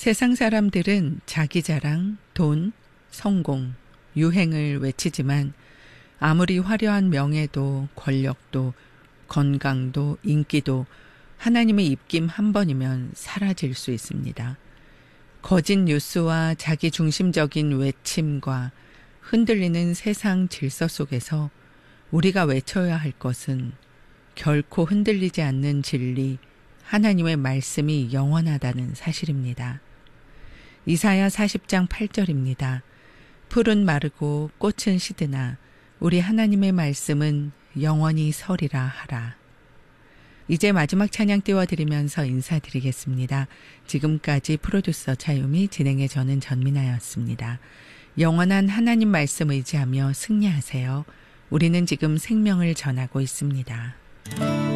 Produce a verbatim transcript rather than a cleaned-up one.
세상 사람들은 자기 자랑, 돈, 성공, 유행을 외치지만 아무리 화려한 명예도 권력도 건강도 인기도 하나님의 입김 한 번이면 사라질 수 있습니다. 거짓 뉴스와 자기 중심적인 외침과 흔들리는 세상 질서 속에서 우리가 외쳐야 할 것은 결코 흔들리지 않는 진리, 하나님의 말씀이 영원하다는 사실입니다. 이사야 사십 장 팔 절입니다. 풀은 마르고 꽃은 시드나 우리 하나님의 말씀은 영원히 서리라 하라. 이제 마지막 찬양 띄워드리면서 인사드리겠습니다. 지금까지 프로듀서 차유미, 진행의 저는 전민아였습니다. 영원한 하나님 말씀 의지하며 승리하세요. 우리는 지금 생명을 전하고 있습니다.